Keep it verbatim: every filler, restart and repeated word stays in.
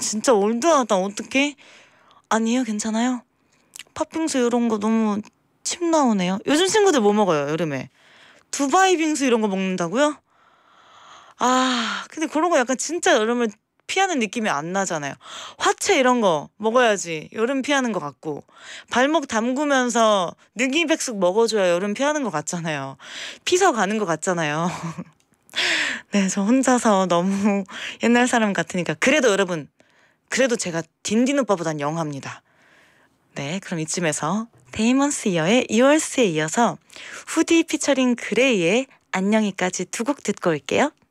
진짜 올드하다. 어떡해? 아니에요, 괜찮아요? 팥빙수 이런 거 너무 침 나오네요. 요즘 친구들 뭐 먹어요, 여름에? 두바이 빙수 이런 거 먹는다고요? 아, 근데 그런 거 약간 진짜 여름을 피하는 느낌이 안 나잖아요. 화채 이런 거 먹어야지 여름 피하는 것 같고, 발목 담그면서 느기백숙 먹어줘야 여름 피하는 것 같잖아요. 피서 가는 것 같잖아요. 네, 저 혼자서 너무 옛날 사람 같으니까. 그래도 여러분, 그래도 제가 딘딘 오빠보단 영합니다. 네, 그럼 이쯤에서 데이먼스 이어의 유월스에 이어서 후디 피처링 그레이의 안녕히까지 두 곡 듣고 올게요.